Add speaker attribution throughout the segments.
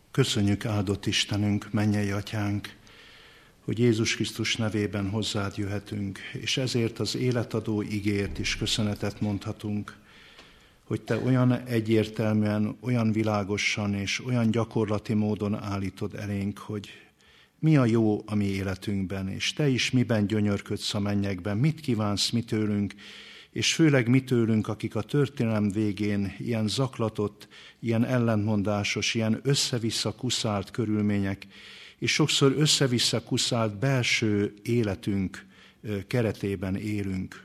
Speaker 1: Köszönjük, áldott Istenünk, mennyei Atyánk, hogy Jézus Krisztus nevében hozzád jöhetünk, és ezért az életadó igéért is köszönetet mondhatunk, hogy Te olyan egyértelműen, olyan világosan és olyan gyakorlati módon állítod elénk, hogy mi a jó a mi életünkben, és Te is miben gyönyörködsz a mennyekben, mit kívánsz mi tőlünk, és főleg mi tőlünk, akik a történelem végén ilyen zaklatott, ilyen ellentmondásos, ilyen össze-vissza kuszált körülmények, és sokszor össze-vissza kuszált belső életünk keretében élünk.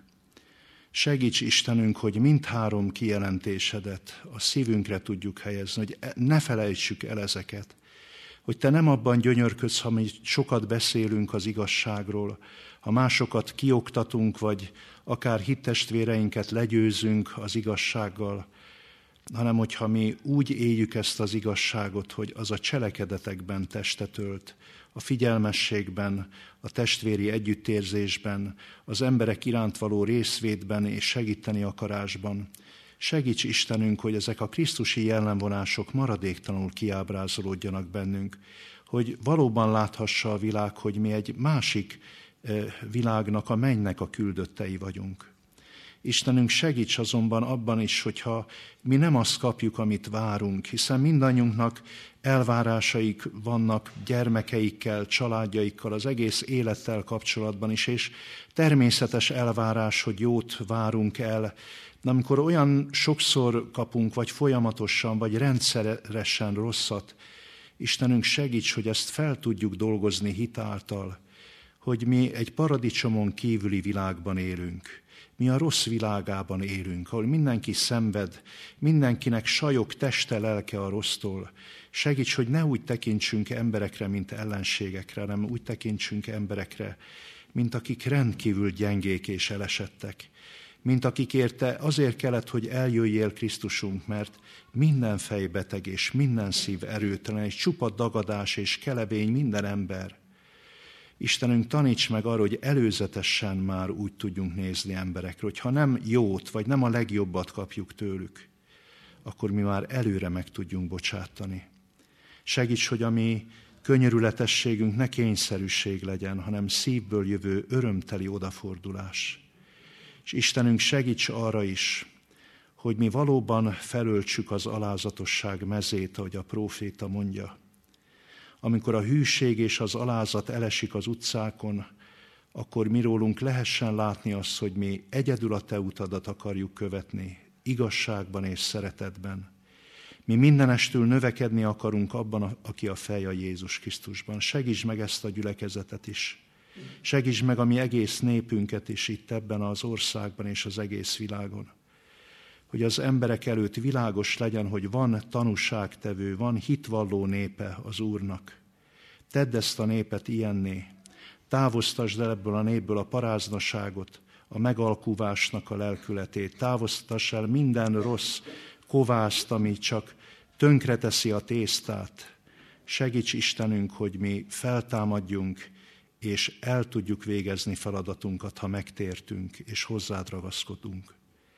Speaker 1: Segíts Istenünk, hogy mindhárom kijelentésedet a szívünkre tudjuk helyezni, hogy ne felejtsük el ezeket. Hogy Te nem abban gyönyörködsz, ha mi sokat beszélünk az igazságról, ha másokat kioktatunk, vagy akár hittestvéreinket legyőzünk az igazsággal, hanem hogyha mi úgy éljük ezt az igazságot, hogy az a cselekedetekben testet ölt, a figyelmességben, a testvéri együttérzésben, az emberek iránt való részvétben és segíteni akarásban. Segíts Istenünk, hogy ezek a krisztusi jellemvonások maradéktalanul kiábrázolódjanak bennünk, hogy valóban láthassa a világ, hogy mi egy másik világnak, a mennynek a küldöttei vagyunk. Istenünk, segíts azonban abban is, hogyha mi nem azt kapjuk, amit várunk, hiszen mindannyiunknak elvárásaik vannak gyermekeikkel, családjaikkal, az egész élettel kapcsolatban is, és természetes elvárás, hogy jót várunk el, de amikor olyan sokszor kapunk, vagy folyamatosan, vagy rendszeresen rosszat, Istenünk, segíts, hogy ezt fel tudjuk dolgozni hit által, hogy mi egy paradicsomon kívüli világban élünk. Mi a rossz világában élünk, ahol mindenki szenved, mindenkinek sajog teste, lelke a rossztól. Segíts, hogy ne úgy tekintsünk emberekre, mint ellenségekre, hanem úgy tekintsünk emberekre, mint akik rendkívül gyengék és elesettek. Mint akikért Te azért kellett, hogy eljöjjél, Krisztusunk, mert minden fej beteg és minden szív erőtelen, és csupa dagadás és kelebény minden ember. Istenünk, taníts meg arra, hogy előzetesen már úgy tudjunk nézni emberekre, hogy ha nem jót, vagy nem a legjobbat kapjuk tőlük, akkor mi már előre meg tudjunk bocsátani. Segíts, hogy a mi könyörületességünk ne kényszerűség legyen, hanem szívből jövő örömteli odafordulás. És Istenünk, segíts arra is, hogy mi valóban felöltsük az alázatosság mezét, ahogy a próféta mondja. Amikor a hűség és az alázat elesik az utcákon, akkor mi rólunk lehessen látni azt, hogy mi egyedül a Te utadat akarjuk követni, igazságban és szeretetben. Mi mindenestül növekedni akarunk abban, aki a fej, a Jézus Krisztusban. Segíts meg ezt a gyülekezetet is. Segíts meg a mi egész népünket is itt ebben az országban és az egész világon. Hogy az emberek előtt világos legyen, hogy van tanúságtevő, van hitvalló népe az Úrnak. Tedd ezt a népet ilyenné. Távoztasd el ebből a népből a paráznaságot, a megalkuvásnak a lelkületét. Távoztass el minden rossz kovászt, ami csak tönkreteszi a tésztát. Segíts Istenünk, hogy mi feltámadjunk, és el tudjuk végezni feladatunkat, ha megtértünk, és hozzád ragaszkodunk.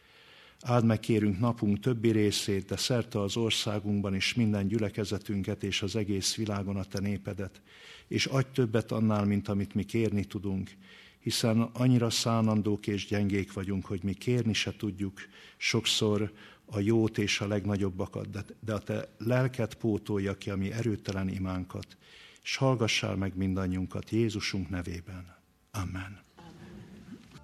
Speaker 1: Áld meg, kérünk, napunk többi részét, de szerte az országunkban is minden gyülekezetünket és az egész világon a Te népedet, és adj többet annál, mint amit mi kérni tudunk, hiszen annyira szánandók és gyengék vagyunk, hogy mi kérni se tudjuk sokszor a jót és a legnagyobbakat, de a Te lelked pótolja ki a mi erőtelen imánkat, és hallgassál meg mindannyiunkat Jézusunk nevében. Amen.